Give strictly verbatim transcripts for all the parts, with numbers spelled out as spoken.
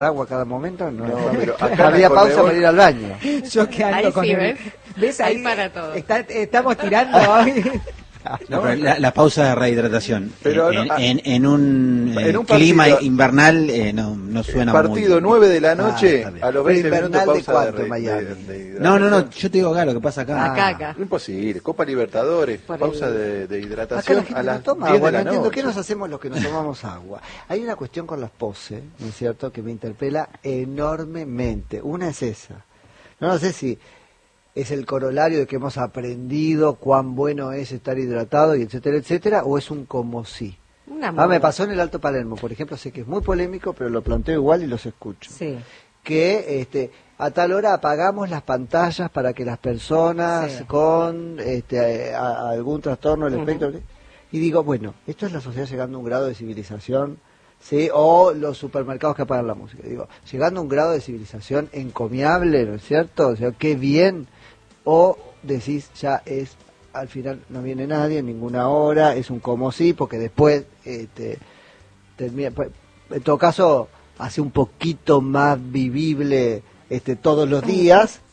agua a cada momento, no, No, no pero acá había en pausa Conmebol- para ir al baño. Yo que ando Ahí con sí, el... ¿ves? ¿Ves? Ahí Ahí para todo. está- estamos tirando hoy. No, pero la, la pausa de rehidratación Pero en, no, ah, en, en un, eh, en un clima partido- invernal eh, no, no suena Partido muy... nueve de la Ah, noche, está bien. a los Pero veinte invernal minutos de pausa cuánto, de, re- Miami. de- de hidratación. No, no, no, yo te digo acá lo que pasa acá. Acá, acá. Imposible, Copa Libertadores, Por pausa el- de, de Acá hidratación la a gente las no toma diez agua, de no la entiendo noche. qué nos hacemos los que no tomamos agua. Hay una cuestión con las poses, ¿no es cierto?, que me interpela enormemente. Una es esa. No sé si es el corolario de que hemos aprendido cuán bueno es estar hidratado y etcétera, etcétera, o es un como sí. Una Ah, moda. me pasó en el Alto Palermo, por ejemplo, sé que es muy polémico, pero lo planteo igual y los escucho. Sí. Que este, a tal hora apagamos las pantallas para que las personas Sí. con este, a- a algún trastorno del Ujú. espectro... Y digo, bueno, esto es la sociedad llegando a un grado de civilización, ¿sí? O los supermercados que apagan la música. Digo, llegando a un grado de civilización encomiable, ¿no es cierto? O sea, qué bien. O decís, ya es, al final no viene nadie en ninguna hora, es un como sí, porque después, este, termina, pues, en todo caso, hace un poquito más vivible este, todos los días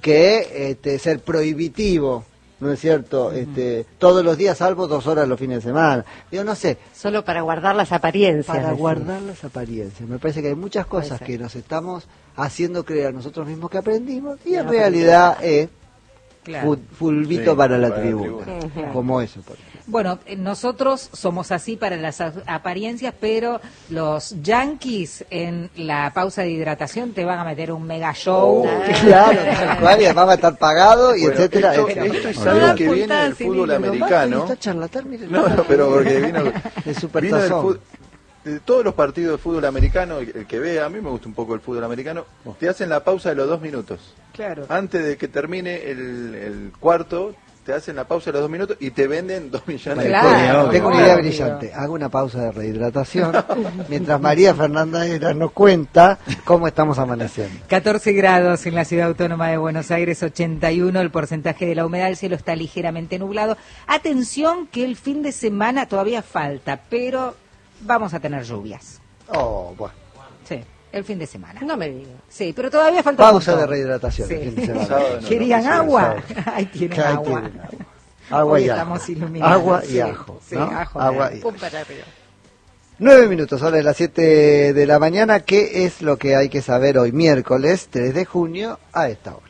que este, ser prohibitivo, ¿no es cierto? Este, todos los días, salvo dos horas los fines de semana. Digo, no sé, Solo para guardar las apariencias. para decís. guardar las apariencias. Me parece que hay muchas Puede cosas ser. que nos estamos haciendo creer nosotros mismos que aprendimos y Que en no realidad es Claro. fu- fulbito Sí, para la para la tribuna, tribuna. Ujú. como eso. Por ejemplo. Bueno, eh, nosotros somos así para las a- apariencias, pero los yankees en la pausa de hidratación te van a meter un mega show. Oh. Claro, tal cual, y además va a estar pagado y Bueno, etcétera. esto, etcétera. esto es Toda algo que puntada viene del sin fútbol hilo. americano. Está charlatán, mire. No, no, pero porque vino, De super vino del tazón. fútbol, de todos los partidos de fútbol americano, el, el que ve, a mí me gusta un poco el fútbol americano, te hacen la pausa de los dos minutos. Claro. Antes de que termine el, el cuarto, te hacen la pausa de los dos minutos y te venden dos millones Claro, de pesos. Tengo una obvio. idea brillante. Hago una pausa de rehidratación mientras María Fernanda Era nos cuenta cómo estamos amaneciendo. catorce grados en la ciudad autónoma de Buenos Aires, ochenta y uno el porcentaje de la humedad, el cielo está ligeramente nublado. Atención que el fin de semana todavía falta, pero vamos a tener lluvias. Oh, bueno. Sí, el fin de semana. No me digas. Sí, pero todavía falta un Pausa de montón. rehidratación. Sí. el fin de semana. Sábado no, ¿Querían no, no, agua? sí, Ahí tienen Ahí agua. tienen agua. Agua Hoy y ajo. estamos iluminados. Agua y Sí, ajo. sí, ¿no? ajo, Agua claro. y Pum para arriba. Nueve minutos, ahora de las siete de la mañana. ¿Qué es lo que hay que saber hoy, miércoles tres de junio, a esta hora?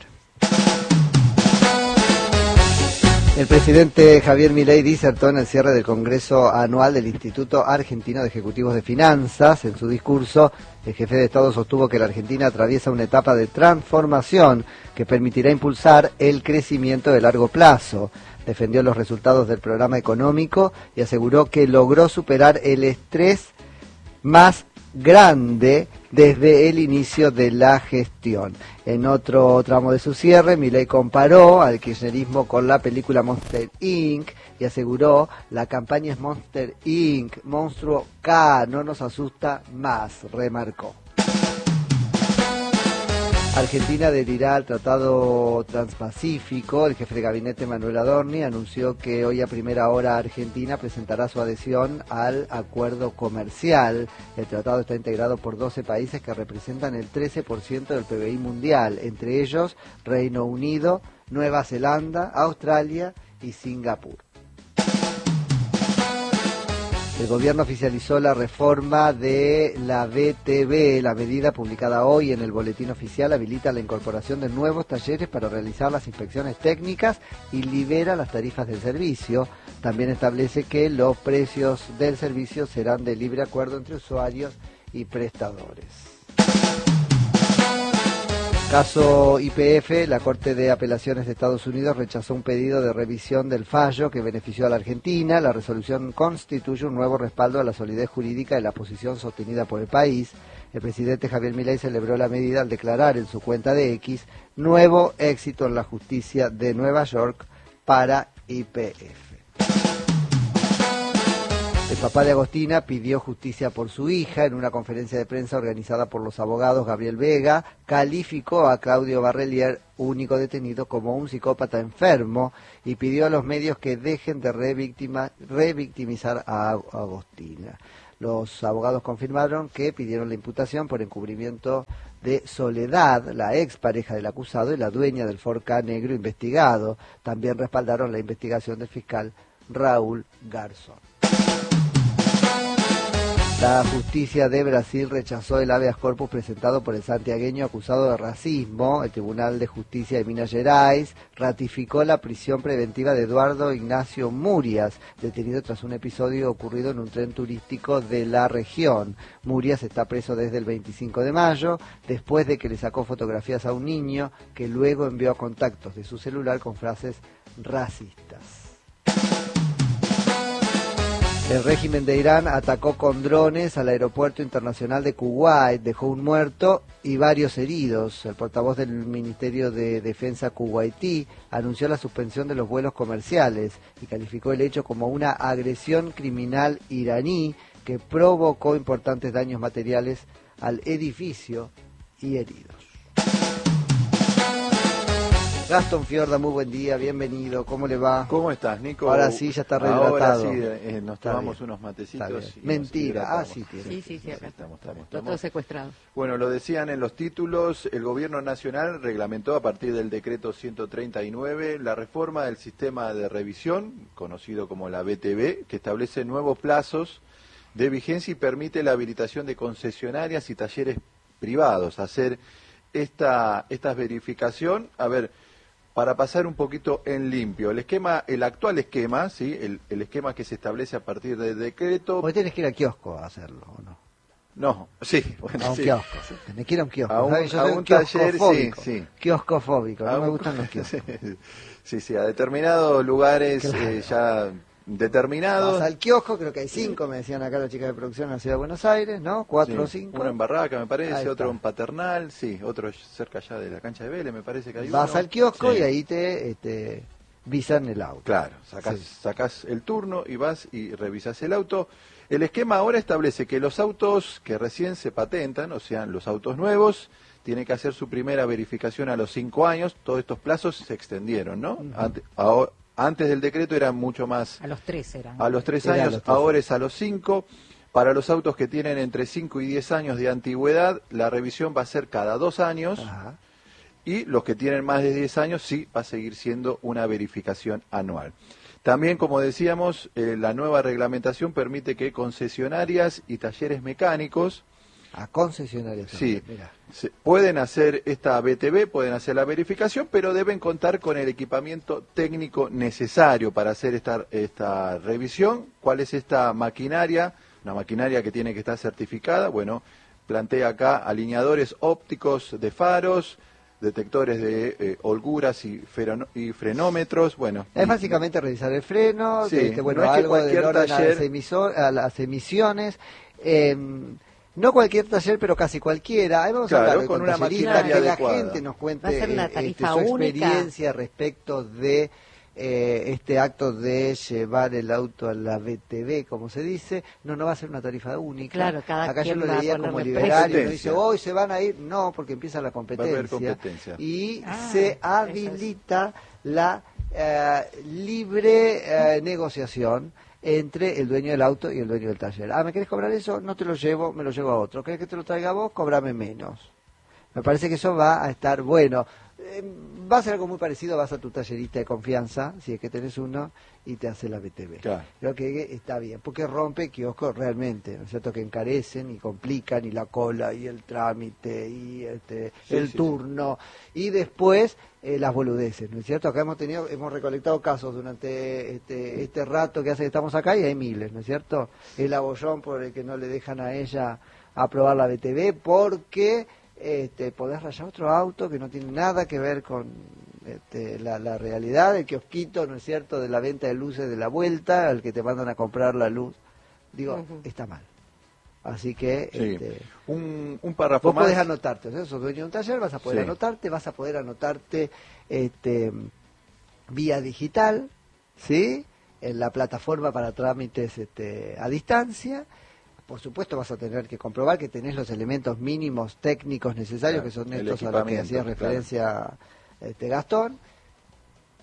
El presidente Javier Milei disertó en el cierre del Congreso Anual del Instituto Argentino de Ejecutivos de Finanzas. En su discurso, el jefe de Estado sostuvo que la Argentina atraviesa una etapa de transformación que permitirá impulsar el crecimiento de largo plazo. Defendió los resultados del programa económico y aseguró que logró superar el estrés más grande desde el inicio de la gestión. En otro tramo de su cierre, Milei comparó al kirchnerismo con la película Monster incorporated y aseguró: la campaña es Monster incorporated, monstruo K, no nos asusta más, remarcó. Argentina adherirá al Tratado Transpacífico. El jefe de gabinete Manuel Adorni anunció que hoy a primera hora Argentina presentará su adhesión al acuerdo comercial. El tratado está integrado por doce países que representan el trece por ciento del P B I mundial, entre ellos Reino Unido, Nueva Zelanda, Australia y Singapur. El gobierno oficializó la reforma de la B T V. La medida publicada hoy en el boletín oficial habilita la incorporación de nuevos talleres para realizar las inspecciones técnicas y libera las tarifas del servicio. También establece que los precios del servicio serán de libre acuerdo entre usuarios y prestadores. Caso Y P F, la Corte de Apelaciones de Estados Unidos rechazó un pedido de revisión del fallo que benefició a la Argentina. La resolución constituye un nuevo respaldo a la solidez jurídica de la posición sostenida por el país. El presidente Javier Milei celebró la medida al declarar en su cuenta de X: nuevo éxito en la justicia de Nueva York para Y P F. El papá de Agostina pidió justicia por su hija. En una conferencia de prensa organizada por los abogados, Gabriel Vega calificó a Claudio Barrelier, único detenido, como un psicópata enfermo y pidió a los medios que dejen de revictima, revictimizar a Agostina. Los abogados confirmaron que pidieron la imputación por encubrimiento de Soledad, la ex pareja del acusado y la dueña del Ford Ka negro investigado. También respaldaron la investigación del fiscal Raúl Garzón. La justicia de Brasil rechazó el habeas corpus presentado por el santiagueño acusado de racismo. El Tribunal de Justicia de Minas Gerais ratificó la prisión preventiva de Eduardo Ignacio Murias, detenido tras un episodio ocurrido en un tren turístico de la región. Murias está preso desde el veinticinco de mayo, después de que le sacó fotografías a un niño que luego envió contactos de su celular con frases racistas. El régimen de Irán atacó con drones al aeropuerto internacional de Kuwait, dejó un muerto y varios heridos. El portavoz del Ministerio de Defensa kuwaití anunció la suspensión de los vuelos comerciales y calificó el hecho como una agresión criminal iraní que provocó importantes daños materiales al edificio y heridos. Gastón Fiorda, muy buen día, bienvenido, ¿cómo le va? ¿Cómo estás, Nico? Ahora sí, ya está rehidratado. Ahora sí, eh, nos Está tomamos bien. unos matecitos. Y Mentira, ah, nos sí tiene. Sí, sí, sí, acá. Estamos, estamos, Está todo estamos. secuestrado. Bueno, lo decían en los títulos, el Gobierno Nacional reglamentó a partir del decreto ciento treinta y nueve la reforma del sistema de revisión, conocido como la B T V, que establece nuevos plazos de vigencia y permite la habilitación de concesionarias y talleres privados. Hacer esta, esta verificación, a ver, para pasar un poquito en limpio, el esquema, el actual esquema, sí, el, el esquema que se establece a partir del decreto. Hoy tenés que ir al kiosco a hacerlo, ¿o no? No, sí, bueno, A un sí. kiosco. Tenés que ir a un kiosco. A un- ¿sabes? Yo a soy un un taller, kioscofóbico. sí, sí. Kioscofóbico, no A me un- gustan los kioscos. Sí, sí, a determinados lugares Claro. eh, ya determinados. Vas al kiosco, creo que hay cinco, me decían acá las chicas de producción en la ciudad de Buenos Aires, ¿no? Cuatro o Sí, cinco. uno en Barraca, me Ahí parece, está. otro en Paternal, sí, otro cerca allá de la cancha de Vélez, me parece que hay Vas uno. al kiosco Sí. y ahí te este, visan el auto. Claro, sacás, Sí. sacás el turno y vas y revisas el auto. El esquema ahora establece que los autos que recién se patentan, o sea, los autos nuevos, tienen que hacer su primera verificación a los cinco años. Todos estos plazos se extendieron, ¿no? Ujú. Ante- ahora- antes del decreto eran mucho más. A los tres eran. A los tres Era a años, los tres ahora años. es a los cinco. Para los autos que tienen entre cinco y diez años de antigüedad, la revisión va a ser cada dos años. Ajá. Y los que tienen más de diez años, sí, va a seguir siendo una verificación anual. También, como decíamos, eh, la nueva reglamentación permite que concesionarias y talleres mecánicos A concesionarios. sí, también, mirá. se- pueden hacer esta B T V, pueden hacer la verificación, pero deben contar con el equipamiento técnico necesario para hacer esta, esta revisión. ¿Cuál es esta maquinaria? Una maquinaria que tiene que estar certificada. Bueno, plantea acá alineadores ópticos de faros, detectores de eh, holguras y, ferano- y frenómetros. Bueno, Es y- básicamente revisar el freno, Sí, este, bueno, no es que algo del cualquier orden a, taller- las emiso- a las emisiones. eh, no cualquier taller, pero casi cualquiera. Ahí vamos Claro, a hablar de con una talleristas, maquinaria que la adecuada. gente nos cuente Va a ser una eh, este, tarifa su única. experiencia respecto de eh, este acto de llevar el auto a la B T V, como se dice. No, no va a ser una tarifa única. Claro, cada Acá yo quien lo va a leía ponerle como precio. liberal y uno Competencia. dice, hoy se van a ir. No, porque empieza la competencia. competencia. Y Ah, se eso es. habilita la eh, libre eh, negociación entre el dueño del auto y el dueño del taller. Ah, ¿me querés cobrar eso? No te lo llevo, me lo llevo a otro. ¿Querés que te lo traiga a vos? Cóbrame menos. Me parece que eso va a estar bueno. Eh, va a ser algo muy parecido, vas a tu tallerista de confianza, si es que tenés uno, y te hace la B T V. Claro. Creo que está bien, porque rompe kioscos realmente, ¿no es cierto? Que encarecen y complican, y la cola, y el trámite, y este, Sí, el sí, sí. turno, y después eh, las boludeces, ¿no es cierto? Acá hemos tenido, hemos recolectado casos durante este, este rato que hace que estamos acá, y hay miles, ¿no es cierto? El abollón por el que no le dejan a ella aprobar la B T V, porque este, podés rayar otro auto que no tiene nada que ver con este, la, la realidad, del kiosquito, ¿no es cierto?, de la venta de luces de la vuelta, al que te mandan a comprar la luz. Digo, Ujú. está mal. Así que Sí. este, un, un párrafo vos más. podés anotarte, o sea, sos dueño de un taller, vas a poder Sí. anotarte, vas a poder anotarte este, vía digital, ¿sí?, en la plataforma para trámites este, a distancia. Por supuesto vas a tener que comprobar que tenés los elementos mínimos técnicos necesarios, Claro, que son el estos a los que equipamiento, hacía claro. referencia este, Gastón.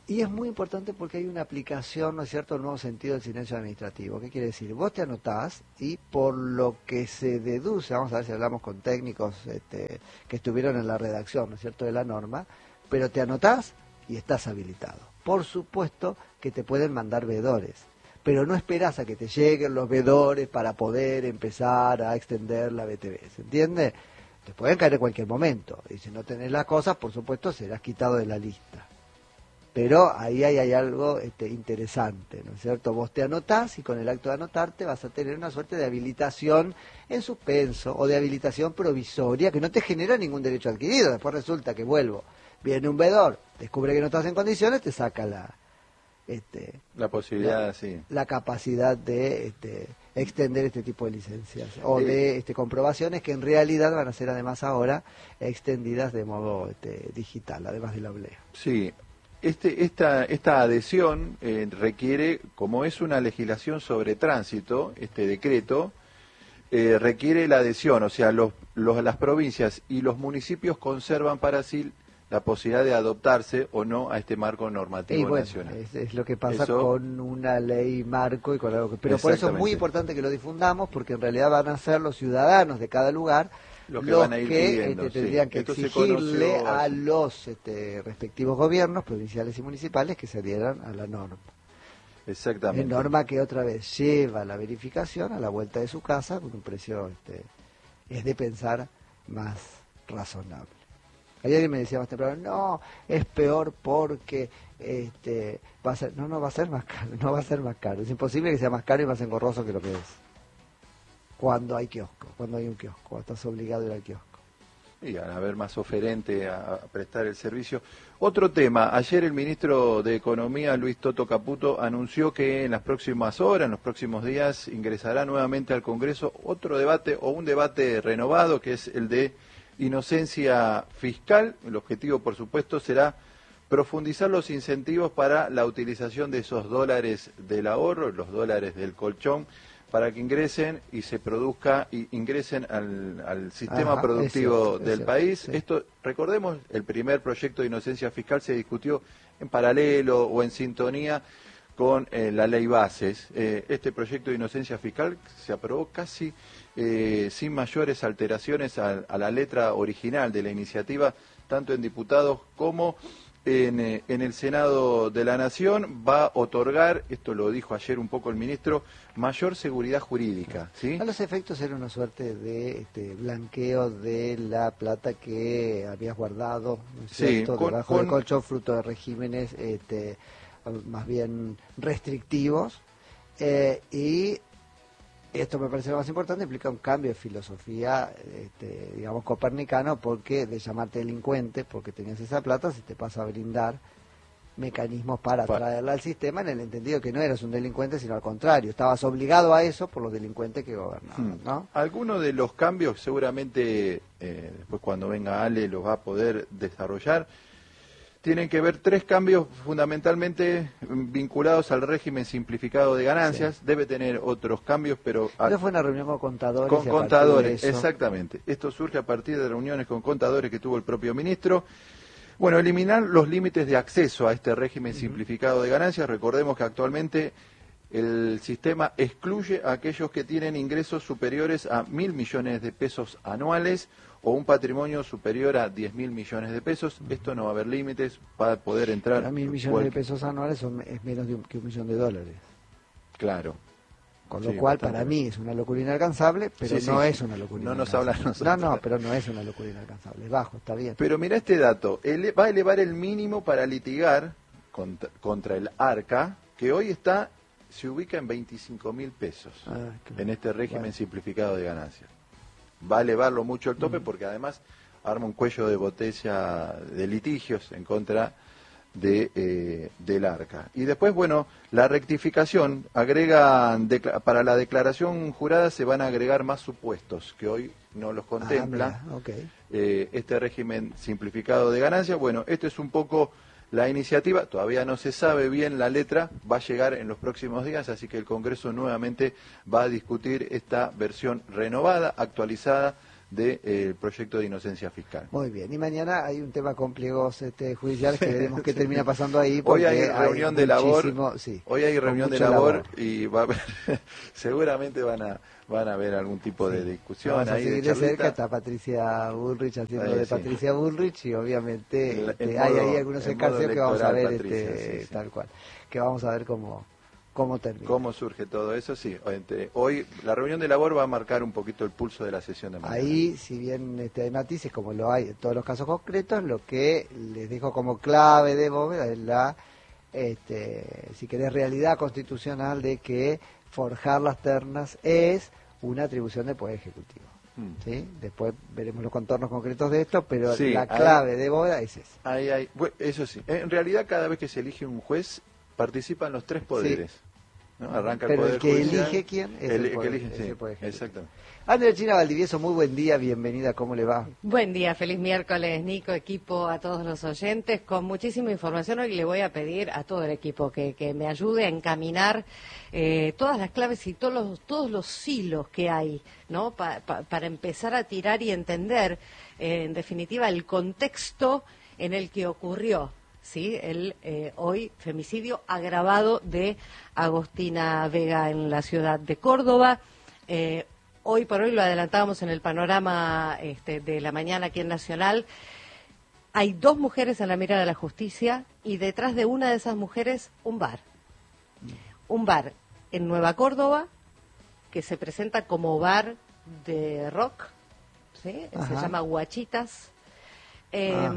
Y es muy importante porque hay una aplicación, ¿no es cierto?, el nuevo sentido del silencio administrativo. ¿Qué quiere decir? Vos te anotás y por lo que se deduce, vamos a ver si hablamos con técnicos este, que estuvieron en la redacción, ¿no es cierto?, de la norma, pero te anotás y estás habilitado. Por supuesto que te pueden mandar veedores, pero no esperás a que te lleguen los veedores para poder empezar a extender la B T V, ¿se entiende? Te pueden caer en cualquier momento, y si no tenés las cosas, por supuesto, serás quitado de la lista. Pero ahí hay, hay algo este, interesante, ¿no es cierto? Vos te anotás y con el acto de anotarte vas a tener una suerte de habilitación en suspenso o de habilitación provisoria que no te genera ningún derecho adquirido. Después resulta que vuelvo, viene un veedor, descubre que no estás en condiciones, te saca la este, la posibilidad, la, sí. la capacidad de este, extender este tipo de licencias o de este, comprobaciones que en realidad van a ser además ahora extendidas de modo este, digital, además de la oblea. Sí. Este, esta, esta adhesión eh, requiere, como es una legislación sobre tránsito, este decreto, eh, requiere la adhesión, o sea, los, los, las provincias y los municipios conservan para sí la posibilidad de adoptarse o no a este marco normativo y bueno, nacional. Es, es lo que pasa eso, con una ley marco y con algo que... Pero por eso es muy importante que lo difundamos, porque en realidad van a ser los ciudadanos de cada lugar Lo que los van a ir que pidiendo, este, tendrían sí. que Esto se exigirle conoció a así. los este, respectivos gobiernos provinciales y municipales que se adhieran a la norma. Exactamente. Es norma que otra vez lleva la verificación a la vuelta de su casa con un precio, este, es de pensar, más razonable. Ayer alguien me decía más temprano, no, es peor porque este, va a ser, no, no va a ser más caro, no va a ser más caro. Es imposible que sea más caro y más engorroso que lo que es. Cuando hay kiosco, cuando hay un kiosco, estás obligado a ir al kiosco. Y a haber más oferente a, a prestar el servicio. Otro tema, ayer el ministro de Economía, Luis Toto Caputo, anunció que en las próximas horas, en los próximos días, ingresará nuevamente al Congreso otro debate o un debate renovado, que es el de inocencia fiscal. El objetivo, por supuesto, será profundizar los incentivos para la utilización de esos dólares del ahorro, los dólares del colchón, para que ingresen y se produzca y ingresen al, al sistema Ajá, productivo es cierto, es del cierto, país. sí. Esto, recordemos, el primer proyecto de inocencia fiscal se discutió en paralelo o en sintonía con eh, la ley bases. Eh, este proyecto de inocencia fiscal se aprobó casi eh, sin mayores alteraciones a, a la letra original de la iniciativa, tanto en diputados como En, eh, en el Senado de la Nación. Va a otorgar, esto lo dijo ayer un poco el ministro, mayor seguridad jurídica, ¿sí? A los efectos era una suerte de este, blanqueo de la plata que habías guardado, ¿no es Sí, cierto?, con- debajo con- del colchón, fruto de regímenes este, más bien restrictivos. Eh, y esto me parece lo más importante, implica un cambio de filosofía, este, digamos, copernicano, porque de llamarte delincuente, porque tenías esa plata, se te pasa a brindar mecanismos para Pa- traerla al sistema, en el entendido que no eras un delincuente, sino al contrario, estabas obligado a eso por los delincuentes que gobernaban, ¿no? Algunos de los cambios seguramente, eh, después cuando venga Ale los va a poder desarrollar, tienen que ver tres cambios fundamentalmente vinculados al régimen simplificado de ganancias. Sí. Debe tener otros cambios, pero... a- Pero fue una reunión con contadores. Con y a partir de contadores, eso- exactamente. Esto surge a partir de reuniones con contadores que tuvo el propio ministro. Bueno, eliminar los límites de acceso a este régimen simplificado de ganancias. Recordemos que actualmente el sistema excluye a aquellos que tienen ingresos superiores a mil millones de pesos anuales o un patrimonio superior a diez mil millones de pesos. Esto no va a haber límites, va a poder entrar... A mil millones cual- de pesos anuales son, es menos de un, que un millón de dólares. Claro. Con Sí, lo cual, bastante. para mí es una locura inalcanzable, pero Sí, sí. no es una locura No nos inalcanzable. habla a nosotros. No, no, pero no es una locura inalcanzable. Es bajo, está bien. Pero mira este dato, ele- va a elevar el mínimo para litigar contra, contra el ARCA, que hoy está, se ubica en veinticinco mil pesos, Ah, claro. en este régimen Bueno. simplificado de ganancias. Va a elevarlo mucho el tope Mm. porque además arma un cuello de botella de litigios en contra de eh, del ARCA. Y después, bueno, la rectificación, agregan decla- para la declaración jurada se van a agregar más supuestos que hoy no los contempla. Ah, mira, ok. eh, este régimen simplificado de ganancias. Bueno, esto es un poco la iniciativa, todavía no se sabe bien la letra, va a llegar en los próximos días, así que el Congreso nuevamente va a discutir esta versión renovada, actualizada del de, eh, proyecto de inocencia fiscal. Muy bien, y mañana hay un tema complejo este, judicial que veremos qué termina pasando ahí. Hoy hay reunión hay de labor, sí, hoy hay reunión de labor, labor y va a haber, seguramente van a van a haber algún tipo sí. de discusión. Vamos ahí a seguir de, de cerca, está Patricia Bullrich haciendo ahí, de sí. Patricia Bullrich y obviamente el, este, el hay modo, ahí algunos escarceos que vamos a ver Patricia, este, sí, sí. tal cual, que vamos a ver cómo cómo termina. ¿Cómo surge todo eso? Sí, hoy la reunión de labor va a marcar un poquito el pulso de la sesión de mañana. Ahí, si bien este, hay matices, como lo hay en todos los casos concretos, lo que les dejo como clave de bóveda es la, este, si querés, realidad constitucional de que forjar las ternas es una atribución del Poder Ejecutivo. Mm. ¿Sí? Después veremos los contornos concretos de esto, pero sí, la clave hay, de bóveda es esa. Ahí hay, bueno, eso sí, en realidad cada vez que se elige un juez participan los tres poderes. Sí. ¿No? Arranca el Pero poder el que judicial, elige quién es el, el, poder, que elige, es sí, el poder exactamente. Andrea China Valdivieso, muy buen día, bienvenida, ¿cómo le va? Buen día, feliz miércoles, Nico, equipo, a todos los oyentes, con muchísima información. Hoy le voy a pedir a todo el equipo que, que me ayude a encaminar eh, todas las claves y todos los, todos los hilos que hay, ¿no? Pa, pa, para empezar a tirar y entender, eh, en definitiva, el contexto en el que ocurrió. Sí, el eh, hoy femicidio agravado de Agostina Vega en la ciudad de Córdoba. Eh, hoy por hoy lo adelantábamos en el panorama este, de la mañana aquí en Nacional. Hay dos mujeres en la mira de la justicia y detrás de una de esas mujeres un bar. Un bar en Nueva Córdoba que se presenta como bar de rock, ¿sí? Se llama Guachitas. Eh, ah.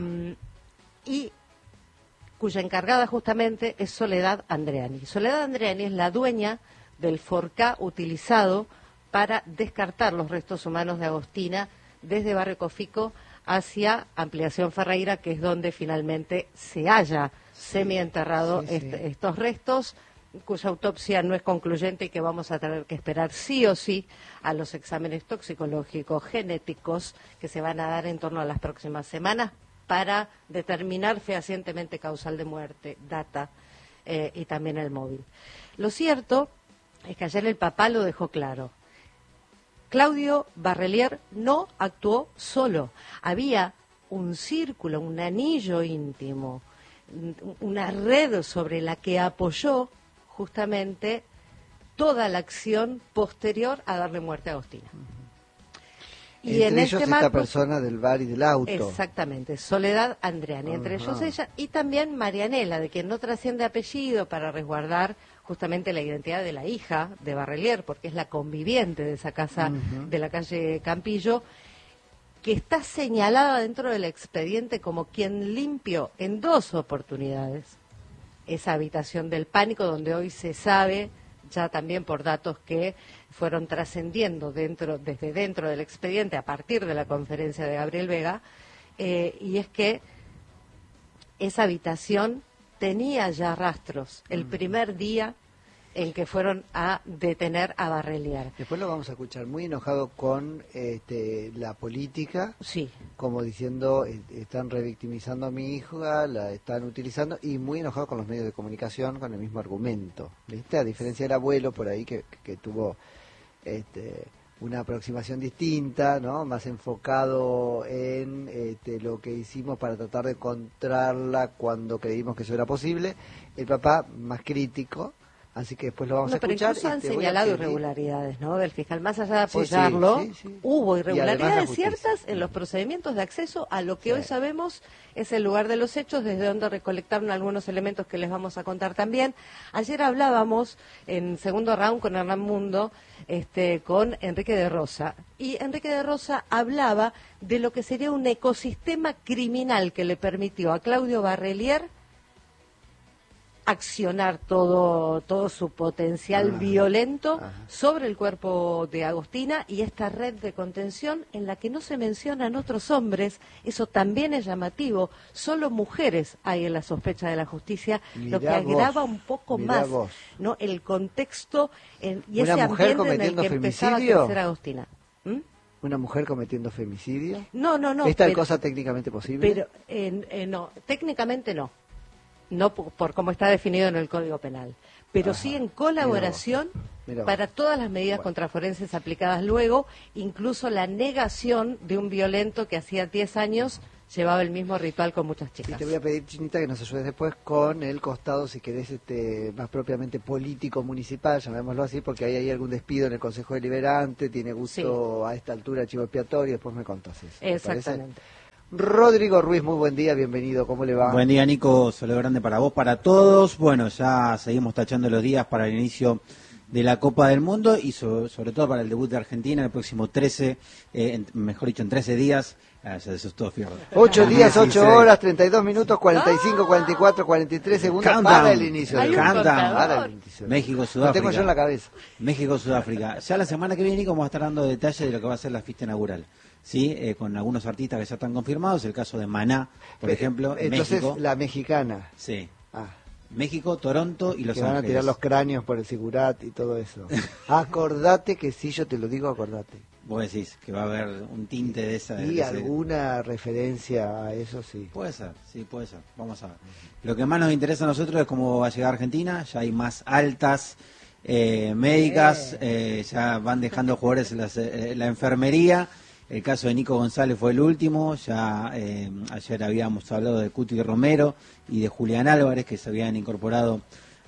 Y cuya encargada justamente es Soledad Andreani. Soledad Andreani es la dueña del forcá utilizado para descartar los restos humanos de Agostina desde Barrio Cofico hacia Ampliación Ferreira, que es donde finalmente se halla sí, semienterrado sí, este, sí. estos restos, cuya autopsia no es concluyente y que vamos a tener que esperar sí o sí a los exámenes toxicológicos genéticos que se van a dar en torno a las próximas semanas para determinar fehacientemente causal de muerte, data eh, y también el móvil. Lo cierto es que ayer el papá lo dejó claro. Claudio Barrelier no actuó solo. Había un círculo, un anillo íntimo, una red sobre la que apoyó justamente toda la acción posterior a darle muerte a Agostina. Y entre en ellos este marco, esta persona del bar y del auto. Exactamente, Soledad Andreani, entre Ajá. ellos ella, y también Marianela, de quien no trasciende apellido para resguardar justamente la identidad de la hija de Barrelier, porque es la conviviente de esa casa uh-huh. de la calle Campillo, que está señalada dentro del expediente como quien limpió en dos oportunidades esa habitación del pánico, donde hoy se sabe ya también por datos que fueron trascendiendo dentro, desde dentro del expediente a partir de la conferencia de Gabriel Vega, eh, y es que esa habitación tenía ya rastros el primer día en que fueron a detener a Barrelier. Después lo vamos a escuchar muy enojado con este, la política, sí, como diciendo eh, están revictimizando a mi hija, la están utilizando, y muy enojado con los medios de comunicación con el mismo argumento, ¿viste? A diferencia del abuelo por ahí que, que tuvo este, una aproximación distinta, ¿no? Más enfocado en este, lo que hicimos para tratar de encontrarla cuando creímos que eso era posible. El papá más crítico. Así que después lo vamos no, a escuchar. Pero han señalado irregularidades, ¿no? Del fiscal, más allá de apoyarlo, sí, sí, sí, sí. hubo irregularidades ciertas en los procedimientos de acceso a lo que sí. hoy sabemos es el lugar de los hechos, desde donde recolectaron algunos elementos que les vamos a contar también. Ayer hablábamos en segundo round con Hernán Mundo, este, con Enrique de Rosa, y Enrique de Rosa hablaba de lo que sería un ecosistema criminal que le permitió a Claudio Barrelier accionar todo todo su potencial ajá, violento ajá. sobre el cuerpo de Agostina y esta red de contención en la que no se mencionan otros hombres. Eso también es llamativo. Solo mujeres hay en la sospecha de la justicia, mirá lo que agrava vos, un poco más vos. no el contexto en, y ese ambiente en el que femicidio? empezaba a crecer Agostina. ¿Mm? ¿Una mujer cometiendo femicidio? No, no, no. ¿Es tal cosa técnicamente posible? Pero eh, eh, no, técnicamente no. no por, por cómo está definido en el Código Penal, pero Ajá. sí en colaboración Mirá vos. Mirá vos. para todas las medidas Bueno. contraforenses aplicadas luego, incluso la negación de un violento que hacía diez años llevaba el mismo ritual con muchas Y chicas. te voy a pedir, Chinita, que nos ayudes después con el costado, si querés, este, más propiamente político municipal, llamémoslo así, porque ahí hay algún despido en el Consejo Deliberante, tiene gusto a esta altura chivo expiatorio, después me contás eso. ¿te parece? Exactamente. Rodrigo Ruiz, muy buen día, bienvenido, ¿cómo le va? Buen día, Nico. Saludo grande para vos, para todos. Bueno, ya seguimos tachando los días para el inicio de la Copa del Mundo y so- sobre todo para el debut de Argentina el próximo trece, eh, en- mejor dicho, en trece días. Ah, ya eso es todo fierro. Ocho días, ocho dieciséis. horas, treinta y dos minutos, cuarenta y cinco, cuarenta y cuatro, cuarenta y tres segundos Countdown. para el inicio Hay del un Countdown. contador. Para el inicio del- México, Lo Sudáfrica. tengo yo en la cabeza. México, Sudáfrica. Ya la semana que viene, Nico, vamos a estar dando detalles de lo que va a ser la fiesta inaugural. Sí, eh, con algunos artistas que ya están confirmados. El caso de Maná, por Pe- ejemplo, en Entonces, México. la mexicana. Sí. Ah, México, Toronto y Los que van a Ángeles. tirar los cráneos por el Sigurat y todo eso. Acordate que si yo te lo digo, acordate. Vos decís que va a haber un tinte de esa. Y de ese- alguna referencia a eso, sí. Puede ser, sí, puede ser. Vamos a ver. Lo que más nos interesa a nosotros es cómo va a llegar Argentina. Ya hay más altas eh, médicas, eh, ya van dejando jugadores en las, eh, la enfermería. El caso de Nico González fue el último. Ya eh, ayer habíamos hablado de Cuti Romero y de Julián Álvarez, que se habían incorporado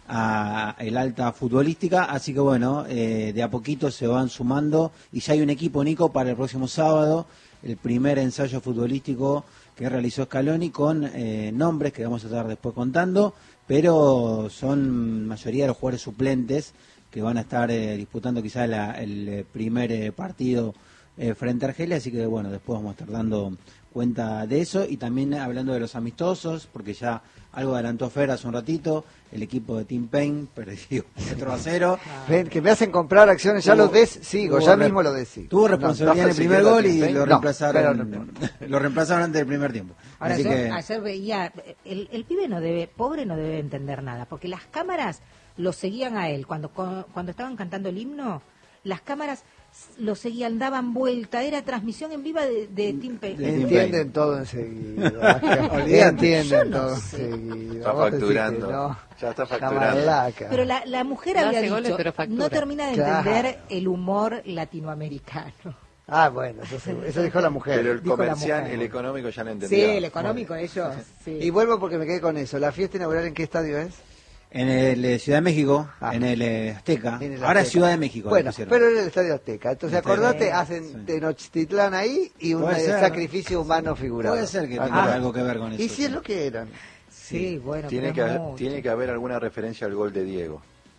a el alta futbolística, así que bueno, eh, de a poquito se van sumando y ya hay un equipo, Nico, para el próximo sábado, el primer ensayo futbolístico que realizó Scaloni con eh, nombres que vamos a estar después contando, pero son mayoría de los jugadores suplentes que van a estar eh, disputando quizás la- el eh, primer eh, partido eh, frente a Argelia, así que bueno, después vamos a estar dando cuenta de eso y también hablando de los amistosos, porque ya algo adelantó Fer hace un ratito, el equipo de Team Pain perdió cuatro a cero. Ven, que me hacen comprar acciones, ya Tuvo- lo des, sigo, tuvo ya re- mismo lo decigo. Tuvo responsabilidad no, en el si primer queda gol y Team Pain. lo No, reemplazaron, pero no, lo reemplazaron antes del primer tiempo. Ahora, Así yo que ayer veía, el, el pibe no debe, pobre no debe entender nada, porque las cámaras lo seguían a él. Cuando, cu- cuando estaban cantando el himno, las cámaras lo seguían, daban vuelta, era transmisión en viva de, de Team Pay. De- Entienden todo enseguida. Olvídate. Entienden Yo no todo sé. enseguida. Está Vos decís que facturando. no. Ya está La facturando. malaca. Pero la, la mujer No había hace goles, dicho, pero factura. no termina de Claro. entender el humor latinoamericano. Ah, bueno, eso, se- eso dijo la mujer. Pero el Dijo la comercial, mujer. el económico ya lo Sí, entendió. el económico, ellos. Sí. Y vuelvo porque me quedé con eso. ¿La fiesta inaugural en qué estadio es? en el eh, Ciudad de México, Ah. en el eh, Azteca, En el ahora Azteca. es Ciudad de México. le Bueno, pusieron. pero era el Estadio Azteca. Entonces, Estadio acordate, Azteca, hacen sí. Tenochtitlán ahí y un Puede eh, ser. sacrificio humano figurado. Puede ser que Ah, tenga ah. algo que ver con eso. Y si sí. es lo que eran. Sí, bueno, Tiene que, pero haber, mucho. tiene que haber alguna referencia al gol de Diego.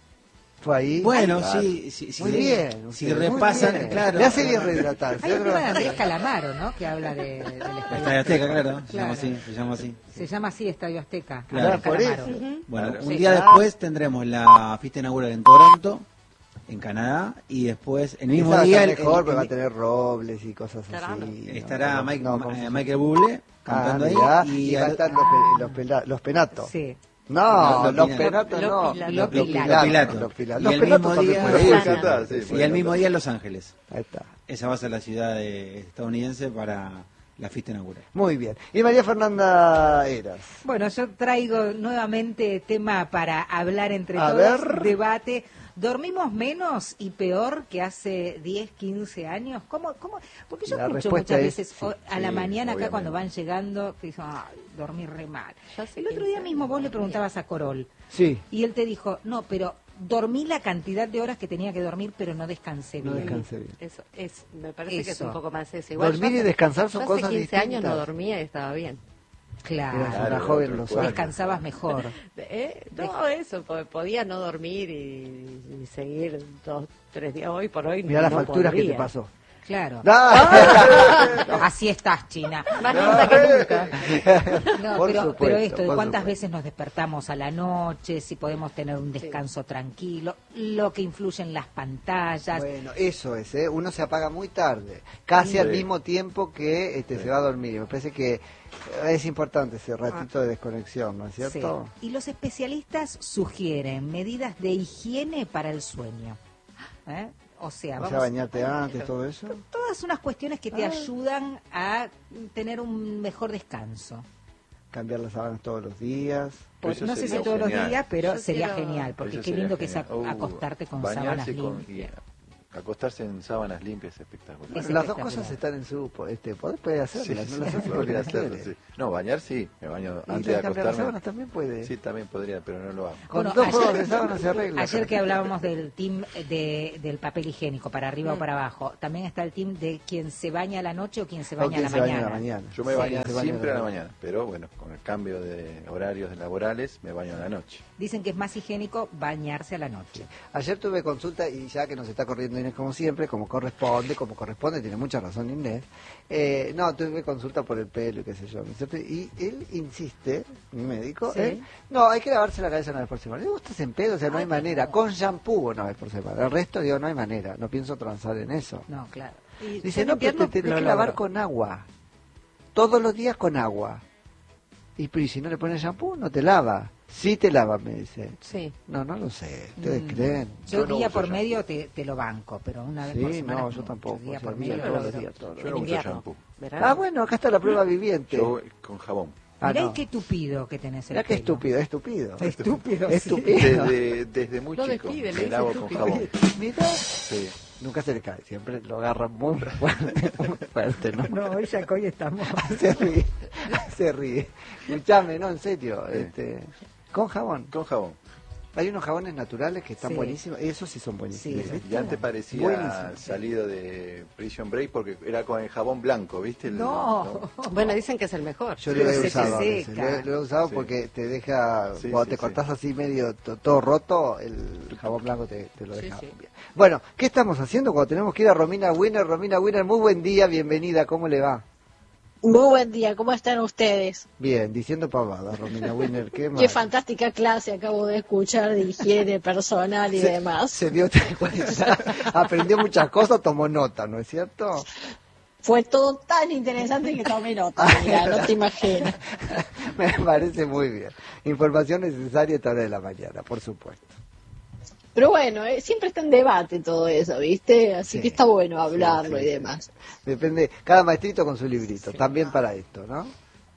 Fue ahí. Bueno, Claro. sí, sí, sí, Muy sí. bien. Si usted, muy repasan, bien. claro. Le hace bien rehidratarse. Hay un otro- tema de Andrés Calamaro, ¿no? Que habla de, del El Estadio Estadio Azteca, claro, se Claro. llama así, se llama así. Se llama así Estadio Azteca. Claro, Andrés por Calamaro. eso. Bueno, Claro. un Sí. día Ah. después tendremos la fiesta inaugural en Toronto, en Canadá, y después, el mismo Esa va a día, estar el- mejor, el- porque va a el- tener robles y cosas Caramba. así. estará No, Mike- no, eh, ¿cómo se- Michael Bublé cantando Ah, ahí, mirá, y, y va a al- estar los, pe- los, pela- los penatos. Sí. No, Los- los los penatos Los no. Pilatos. Los Los Pilatos. Pilatos. Pilatos. Los Pilatos. Y Los el penatos mismo también día- pueden Sí, ir. ya está, sí, y puede el mismo cantar. día en Los Ángeles. Ahí está. Esa va a ser la ciudad de- estadounidense para la fiesta inaugural. Muy bien. Y María Fernanda Eras. Bueno, yo traigo nuevamente tema para hablar entre A todos, ver. debate. ¿Dormimos menos y peor que hace diez, quince años? ¿Cómo, cómo? Porque yo La escucho respuesta muchas es veces sí, o- a la sí, mañana acá obviamente. cuando van llegando, que dicen, ay, dormí re mal. Yo hace El otro quince día mismo años vos le dormía. preguntabas a Corol Sí. y él te dijo, no, pero dormí la cantidad de horas que tenía que dormir, pero no descansé No bien. descansé bien. Eso es, me parece que es Eso. un poco más eso. Igual Dormir yo y hace- descansar son yo cosas hace quince años no distintas. dormía y estaba bien. Claro, Eras una Claro, joven otro los cuerpo. años. descansabas mejor. ¿Eh? No, eso, po- podía no dormir y, y seguir dos, tres días. Hoy por hoy Mirá no las facturas que te podría. pasó. Claro. ¡Ah! Así estás, China. Más linda que nunca. No, Por pero, supuesto, pero esto de por cuántas supuesto. veces nos despertamos a la noche, si podemos tener un descanso tranquilo, lo que influye en las pantallas. Bueno, eso es, ¿eh? Uno se apaga muy tarde, casi Sí. al mismo tiempo que este, se va a dormir. Me parece que es importante ese ratito de desconexión, ¿no es Sí. cierto? Y los especialistas sugieren medidas de higiene para el sueño. ¿Eh? O sea, O vamos sea, bañarte antes, todo eso. todas unas cuestiones que te Ah. ayudan a tener un mejor descanso. cambiar las sábanas todos los días. Pues, no sé si todos genial. los días, pero Yo sería quiero... genial, porque Eso qué lindo que es uh, acostarte con sábanas limpias. Acostarse en sábanas limpias es espectacular. Es espectacular. Las dos cosas están en su... Este, podés puede hacerlas, sí, no las hace porque hacerlo, sí. No, bañar sí, me baño y antes de acostarme. Las sábanas también puede. Sí, también podría, pero no lo hago. Con bueno, dos juegos de sábanas se arregla. Ayer que hablábamos del team de, del papel higiénico, para arriba mm. o para abajo, también está el team de quien se baña a la noche o quien se baña, quien a, la se mañana. baña a la mañana. Yo me sí. baño siempre a la mañana, pero bueno, con el cambio de horarios laborales me baño a la noche. Dicen que es más higiénico bañarse a la noche. Ayer tuve consulta y ya que nos está corriendo Inés como siempre, como corresponde, como corresponde, tiene mucha razón Inés. Eh, no, tuve consulta por el pelo y qué sé yo. Y él insiste, mi médico, ¿Sí? él, no, hay que lavarse la cabeza una vez por semana. Le digo, estás en pedo, o sea, no Ay, hay manera. No. Con shampoo una vez por semana. El resto, digo, no hay manera. No pienso transar en eso. No, claro. Y dice, no, pero te tenés que lavar con agua. Todos los días con agua. Y, y si no le pones shampoo, no te lava. Sí te lava, me dice. Sí. No, no lo sé. ¿Ustedes mm. creen? Yo, yo no día por medio te, te lo banco, pero una vez sí, por semana. no, yo tampoco. Día o sea, por día, medio, todos los días, todos Yo no uso shampoo. Ah, bueno, acá está la prueba viviente. Yo con jabón. Ah, Mirá no. qué tupido que tenés el Mirá qué estúpido, estúpido. Estúpido, estúpido. Sí. Desde, desde muy no chico despide, me lavo con jabón. Mirá. Sí. Nunca se le cae, siempre lo agarran muy fuerte, muy fuerte, ¿no? No, ella que hoy estamos... se ríe, se ríe. Escuchame, no, en serio, sí. este, con jabón. Con jabón. Hay unos jabones naturales que están sí. buenísimos, esos sí son buenísimos. Sí, ya antes parecía Buenísimo. salido de Prison Break porque era con el jabón blanco, ¿viste? El, no. no. Bueno, dicen que es el mejor. Yo lo he usado, lo, lo he usado sí. porque te deja, sí, cuando sí, te cortás sí. así medio to, todo roto, el jabón blanco te, te lo deja. Sí, sí. Bueno, ¿qué estamos haciendo cuando tenemos que ir a Romina Winner? Romina Winner, muy buen día, bienvenida, ¿cómo le va? Muy buen día, ¿cómo están ustedes? Bien, diciendo pavadas, Romina Winner, qué mal. Qué fantástica clase acabo de escuchar de higiene personal y se, demás. Se dio cuenta, aprendió muchas cosas, tomó nota, ¿no es cierto? Fue todo tan interesante que tomé nota, mira, no te imaginas. Me parece muy bien. Información necesaria a esta hora de la mañana, por supuesto. Pero bueno, eh, siempre está en debate todo eso, ¿viste? Así sí, que está bueno hablarlo sí, sí, y demás. Depende, cada maestrito con su librito, sí, también para esto, ¿no?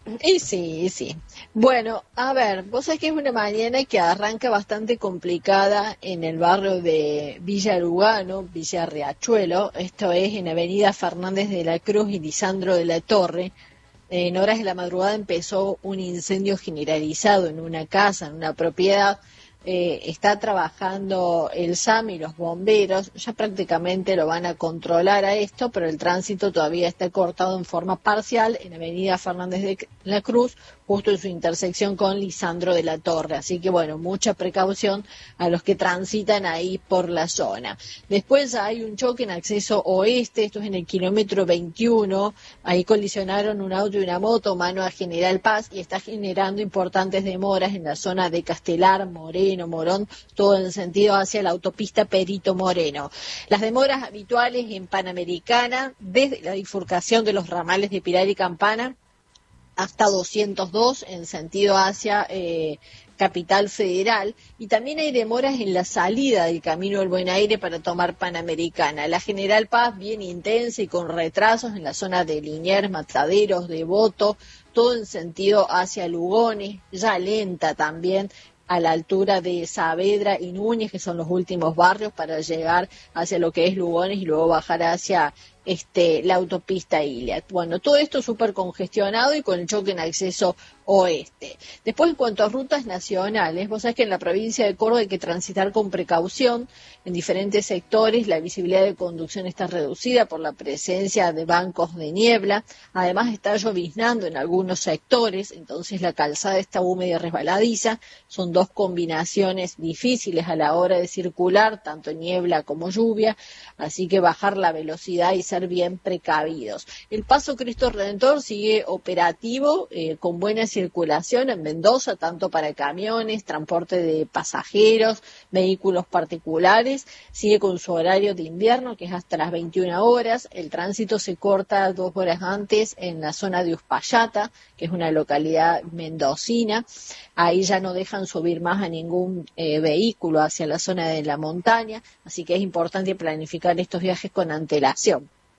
Y sí, sí. Bueno, a ver, vos sabés que es una mañana que arranca bastante complicada en el barrio de Villa Lugano, Villa Riachuelo, esto es en Avenida Fernández de la Cruz y Lisandro de la Torre. En horas de la madrugada empezó un incendio generalizado en una casa, en una propiedad. Eh, está trabajando el S A M y los bomberos, ya prácticamente lo van a controlar a esto, pero el tránsito todavía está cortado en forma parcial en Avenida Fernández de la Cruz, justo en su intersección con Lisandro de la Torre, así que bueno, mucha precaución a los que transitan ahí por la zona. Después hay un choque en acceso oeste, esto es en el kilómetro veintiuno, ahí colisionaron un auto y una moto, mano a General Paz, y está generando importantes demoras en la zona de Castelar, Moreno, Morón, todo en sentido hacia la autopista Perito Moreno. Las demoras habituales en Panamericana, desde la bifurcación de los ramales de Pilar y Campana hasta doscientos dos en sentido hacia eh, Capital Federal, y también hay demoras en la salida del Camino del Buen Aire para tomar Panamericana. La General Paz bien intensa y con retrasos en la zona de Liniers, Mataderos, Devoto, todo en sentido hacia Lugones, ya lenta también a la altura de Saavedra y Núñez, que son los últimos barrios para llegar hacia lo que es Lugones y luego bajar hacia este la autopista Iliad. Bueno, todo esto súper congestionado y con el choque en acceso oeste. Después, en cuanto a rutas nacionales, vos sabés que en la provincia de Córdoba hay que transitar con precaución en diferentes sectores. La visibilidad de conducción está reducida por la presencia de bancos de niebla. Además, está lloviznando en algunos sectores, entonces la calzada está húmeda y resbaladiza. Son dos combinaciones difíciles a la hora de circular, tanto niebla como lluvia, así que bajar la velocidad y ser bien precavidos. El Paso Cristo Redentor sigue operativo, eh, con buena circulación en Mendoza, tanto para camiones, transporte de pasajeros, vehículos particulares. Sigue con su horario de invierno, que es hasta las veintiuna horas. El tránsito se corta dos horas antes en la zona de Uspallata, que es una localidad mendocina. Ahí ya no dejan subir más a ningún eh, vehículo hacia la zona de la montaña, así que es importante planificar estos viajes con antelación.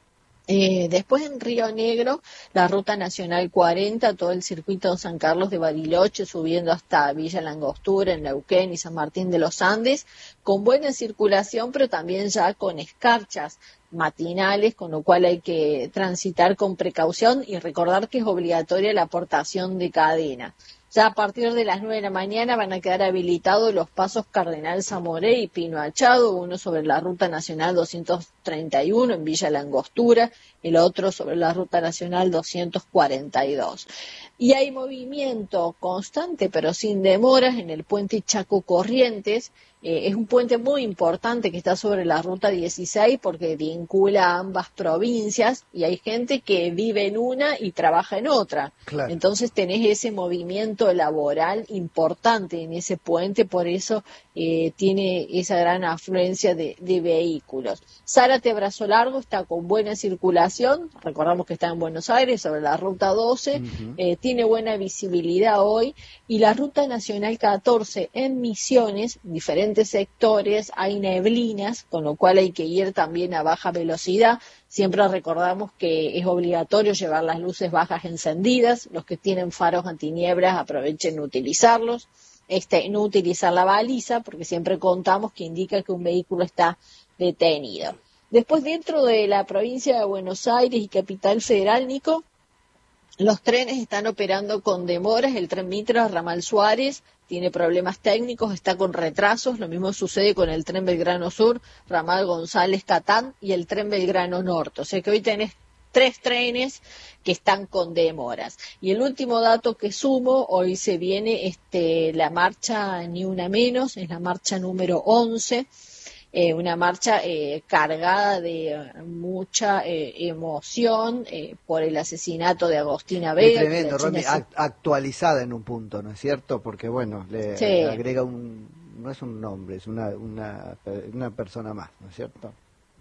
Eh, después en Río Negro, la Ruta Nacional cuarenta, todo el circuito de San Carlos de Bariloche, subiendo hasta Villa La Angostura, en Neuquén y San Martín de los Andes, con buena circulación, pero también ya con escarchas matinales, con lo cual hay que transitar con precaución y recordar que es obligatoria la aportación de cadena. Ya a partir de las nueve de la mañana van a quedar habilitados los pasos Cardenal Zamoré y Pino Achado, uno sobre la Ruta Nacional doscientos treinta y uno en Villa La Angostura, el otro sobre la Ruta Nacional doscientos cuarenta y dos. Y hay movimiento constante, pero sin demoras, en el puente Chaco Corrientes. Eh, es un puente muy importante que está sobre la Ruta dieciséis porque vincula a ambas provincias y hay gente que vive en una y trabaja en otra. Claro. Entonces tenés ese movimiento laboral importante en ese puente, por eso eh, tiene esa gran afluencia de, de vehículos. Zárate Brazo Largo está con buena circulación, recordamos que está en Buenos Aires sobre la Ruta doce, uh-huh. eh, tiene buena visibilidad hoy, y la Ruta Nacional catorce en Misiones, diferentes sectores, hay neblinas, con lo cual hay que ir también a baja velocidad. Siempre recordamos que es obligatorio llevar las luces bajas encendidas, los que tienen faros antinieblas aprovechen utilizarlos, este, no utilizar la baliza, porque siempre contamos que indica que un vehículo está detenido. Después, dentro de la provincia de Buenos Aires y Capital Federal, Nico, los trenes están operando con demoras. El tren Mitra Ramal Suárez tiene problemas técnicos, está con retrasos. Lo mismo sucede con el tren Belgrano Sur, Ramal González Catán y el tren Belgrano Norte. O sea que hoy tenés tres trenes que están con demoras. Y el último dato que sumo, hoy se viene este, la marcha Ni Una Menos, es la marcha número once. Eh, una marcha eh, cargada de uh, mucha eh, emoción eh, por el asesinato de Agostina Vega. Es tremendo, Romy, se... actualizada en un punto, ¿no es cierto? Porque, bueno, le sí. agrega un... no es un nombre, es una, una, una persona más, ¿no es cierto?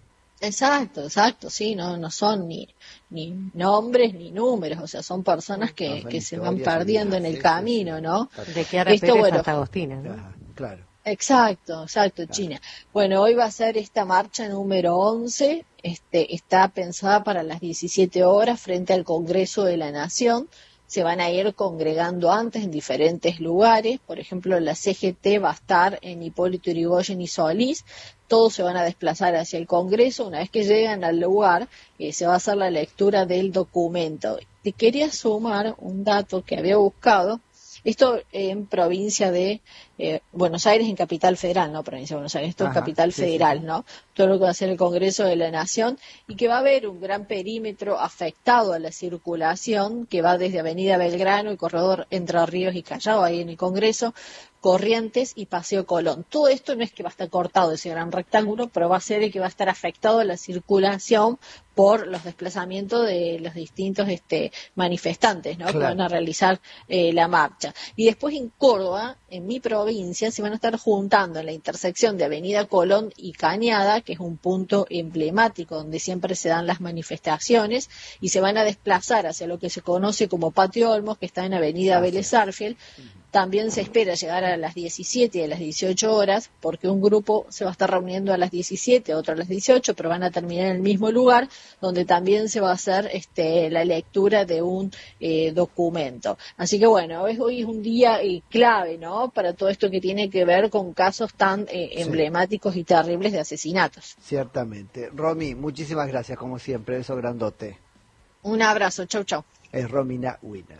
Exacto, exacto, sí, no no son ni ni nombres ni números, o sea, son personas que, no, que se van perdiendo en el sí, camino, sí, ¿no? De que ahora Esto, bueno, hasta Agostina, ¿no? Ajá, claro. Exacto, exacto, claro. China. Bueno, hoy va a ser esta marcha número once, este, está pensada para las diecisiete horas frente al Congreso de la Nación. Se van a ir congregando antes en diferentes lugares, por ejemplo la C G T va a estar en Hipólito Yrigoyen y Solís, todos se van a desplazar hacia el Congreso. Una vez que llegan al lugar eh, se va a hacer la lectura del documento. Te quería sumar un dato que había buscado. Esto en provincia de eh, Buenos Aires, en Capital Federal, no provincia de Buenos Aires, esto es Capital sí, Federal, sí. ¿no? Todo lo que va a ser el Congreso de la Nación, y que va a haber un gran perímetro afectado a la circulación, que va desde Avenida Belgrano y corredor Entre Ríos y Callao, ahí en el Congreso, Corrientes y Paseo Colón. Todo esto no es que va a estar cortado ese gran rectángulo, pero va a ser el que va a estar afectado a la circulación por los desplazamientos de los distintos este, manifestantes, ¿no? Claro. Que van a realizar eh, la marcha. Y después en Córdoba, en mi provincia, se van a estar juntando en la intersección de Avenida Colón y Cañada, que es un punto emblemático donde siempre se dan las manifestaciones, y se van a desplazar hacia lo que se conoce como Patio Olmos, que está en Avenida Vélez Sarsfield. También se espera llegar a las diecisiete y a las dieciocho horas, porque un grupo se va a estar reuniendo a las diecisiete, otro a las dieciocho, pero van a terminar en el mismo lugar, donde también se va a hacer este, la lectura de un eh, documento. Así que bueno, hoy es un día eh, clave, ¿no?, para todo esto que tiene que ver con casos tan eh, emblemáticos sí. y terribles de asesinatos. Ciertamente. Romy, muchísimas gracias, como siempre, beso grandote. Un abrazo, chau chau. Es Romina Winner.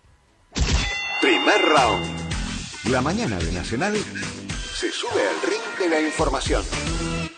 Primer round. La mañana de Nacional se sube al ring de la información.